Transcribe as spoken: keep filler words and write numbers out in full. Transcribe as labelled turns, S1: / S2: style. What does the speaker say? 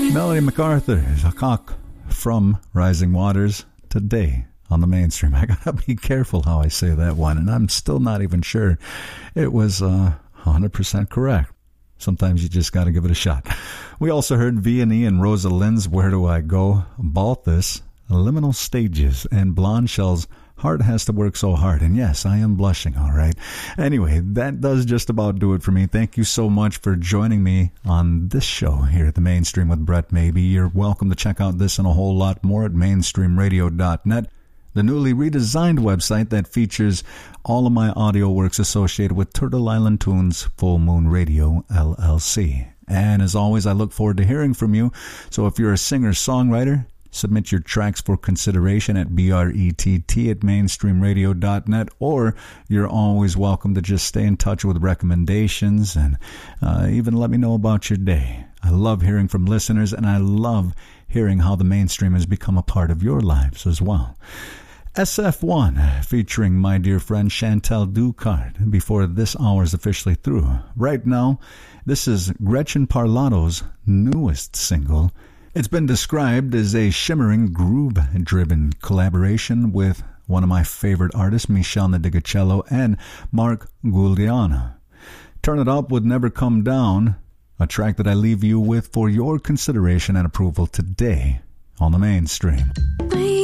S1: Melody MacArthur, Zakak from Rising Waters, today on the Mainstream. I gotta be careful how I say that one, and I'm still not even sure it was uh, one hundred percent correct. Sometimes you just gotta give it a shot. We also heard V and E and Rosalind's Where Do I Go, Balthus, Liminal Stages, and Blonde Shell's Heart Has to Work So Hard. And yes, I am blushing, all right. Anyway, that does just about do it for me. Thank you so much for joining me on this show here at the Mainstream with Brett Maybe. You're welcome to check out this and a whole lot more at mainstream radio dot net, the newly redesigned website that features all of my audio works associated with Turtle Island Tunes Full Moon Radio, L L C. And as always, I look forward to hearing from you. So if you're a singer-songwriter, submit your tracks for consideration at brett at mainstream radio dot net, or you're always welcome to just stay in touch with recommendations and uh, even let me know about your day. I love hearing from listeners, and I love hearing how the Mainstream has become a part of your lives as well. S F one, featuring my dear friend Chantal Ducard, before this hour is officially through. Right now, this is Gretchen Parlato's newest single. It's been described as a shimmering, groove-driven collaboration with one of my favorite artists, Michel Ndegeocello and Mark Guiliana. Turn It Up Would Never Come Down, a track that I leave you with for your consideration and approval today on the Mainstream.